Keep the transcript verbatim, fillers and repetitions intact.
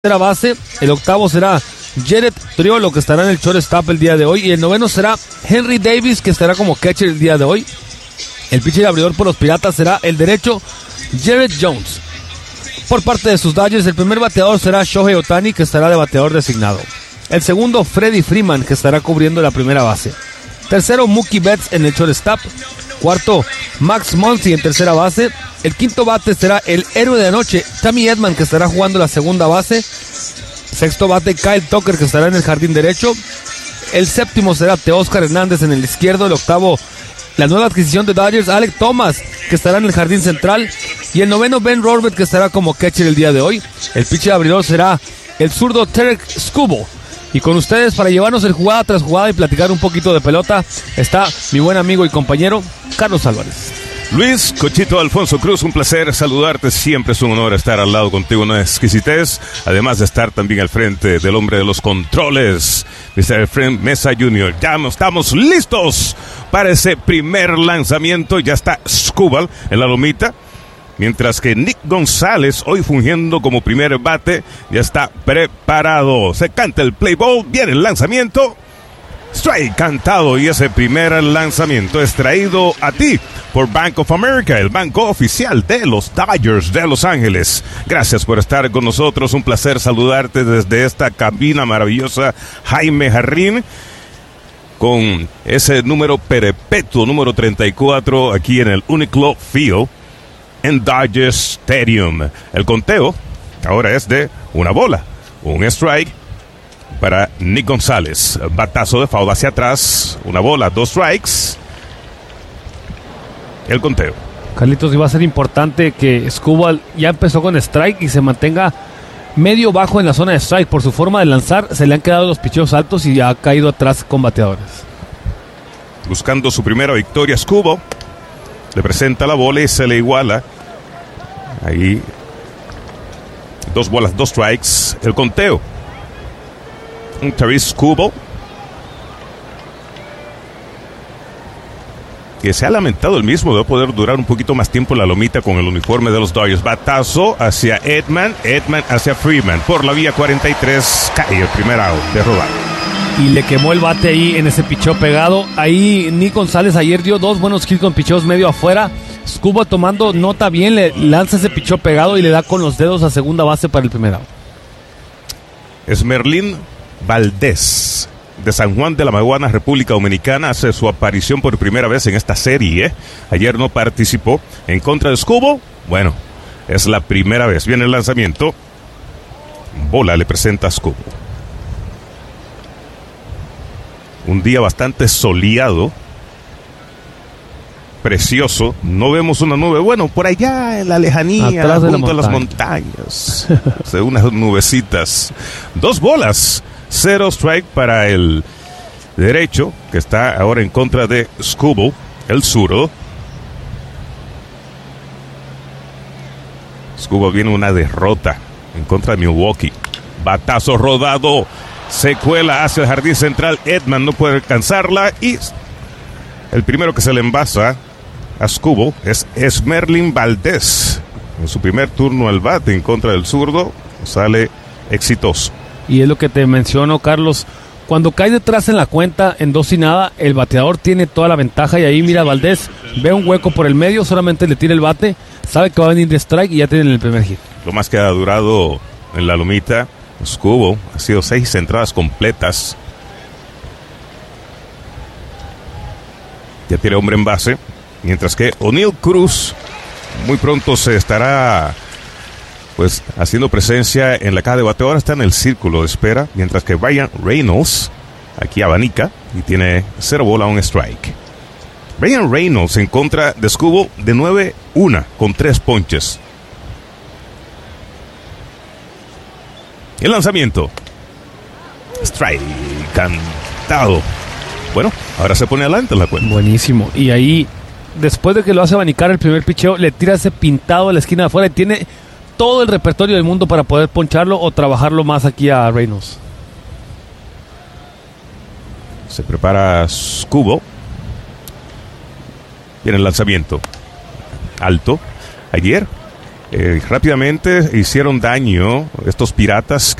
tercera base. El octavo será Jared Triolo, que estará en el shortstop el día de hoy. Y el noveno será Henry Davis, que estará como catcher el día de hoy. El pitcher abridor por los Piratas será el derecho Jared Jones. Por parte de sus Dodgers, el primer bateador será Shohei Ohtani, que estará de bateador designado. El segundo, Freddie Freeman, que estará cubriendo la primera base. Tercero, Mookie Betts en el shortstop. Cuarto, Max Muncy en tercera base. El quinto bate será el héroe de anoche, Tommy Edman, que estará jugando la segunda base. Sexto bate, Kyle Tucker, que estará en el jardín derecho. El séptimo será Teóscar Hernández en el izquierdo. El octavo, la nueva adquisición de Dodgers, Alec Thomas, que estará en el jardín central. Y el noveno, Ben Rorbert, que estará como catcher el día de hoy. El pitcher abridor será el zurdo Tarek Skubal. Y con ustedes, para llevarnos el jugada tras jugada y platicar un poquito de pelota, está mi buen amigo y compañero Carlos Álvarez. Luis Cochito Alfonso Cruz, un placer saludarte. Siempre es un honor estar al lado contigo, una exquisitez. Además de estar también al frente del hombre de los controles, mister Efraín Mesa junior Ya estamos listos para ese primer lanzamiento. Ya está Skubal en la lomita. Mientras que Nick González, hoy fungiendo como primer bate, ya está preparado. Se canta el play ball, viene el lanzamiento. Strike cantado, y ese primer lanzamiento es traído a ti por Bank of America, el banco oficial de los Dodgers de Los Ángeles. Gracias por estar con nosotros, un placer saludarte desde esta cabina maravillosa Jaime Jarrín, con ese número perpetuo, número treinta y cuatro, aquí en el Uniqlo Field, en Dodger Stadium. El conteo ahora es de una bola, un strike para Nick González. Batazo de foul hacia atrás, una bola, dos strikes. El conteo. Carlitos, iba a ser importante que Skubal ya empezó con strike y se mantenga medio bajo en la zona de strike. Por su forma de lanzar, se le han quedado los picheos altos y ha caído atrás con bateadores. Buscando su primera victoria, Skubal le presenta la bola y se le iguala. Ahí, dos bolas, dos strikes. El conteo. Un Taris Skubal, que se ha lamentado el mismo de poder durar un poquito más tiempo en la lomita con el uniforme de los Dodgers. Batazo hacia Edman, Edman hacia Freeman. Por la vía cuarenta y tres, cae el primer out de rodar. Y le quemó el bate ahí en ese picheo pegado. Ahí Nick González ayer dio dos buenos hits con picheos medio afuera. Skubal tomando nota bien, le lanza ese picheo pegado y le da con los dedos a segunda base para el primer out. Esmerlín Valdés, de San Juan de la Maguana, República Dominicana, hace su aparición por primera vez en esta serie. ¿eh? Ayer no participó en contra de Skubal. Bueno, es la primera vez. Viene el lanzamiento. Bola le presenta a Skubal. Un día bastante soleado, precioso. No vemos una nube. Bueno, por allá en la lejanía, atrás junto de a las montañas, de unas nubecitas. Dos bolas, cero strike para el derecho, que está ahora en contra de Skubal, el zurdo. Skubal viene una derrota en contra de Milwaukee. Batazo rodado, se cuela hacia el jardín central. Edman no puede alcanzarla y el primero que se le envasa a Skubal es Esmerlín Valdés. En su primer turno al bate en contra del zurdo, sale exitoso. Y es lo que te menciono, Carlos. Cuando cae detrás en la cuenta en dos y nada, el bateador tiene toda la ventaja. Y ahí mira, Valdés ve un hueco por el medio, solamente le tira el bate, sabe que va a venir de strike y ya tienen el primer hit. Lo más que ha durado en la lomita Skubal ha sido seis entradas completas. Ya tiene hombre en base, mientras que O'Neill Cruz muy pronto se estará pues haciendo presencia en la caja de bateo. Ahora está en el círculo de espera, mientras que Ryan Reynolds aquí abanica y tiene cero bola, un strike. Ryan Reynolds en contra de Skubal de nueve uno con tres ponches. El lanzamiento, strike cantado. Bueno, ahora se pone adelante en la cuenta. Buenísimo. Y ahí, después de que lo hace abanicar el primer picheo, le tira ese pintado a la esquina de afuera y tiene todo el repertorio del mundo para poder poncharlo o trabajarlo más aquí a Reynolds. Se prepara Skubal. Viene el lanzamiento alto. Ayer Eh, rápidamente hicieron daño estos piratas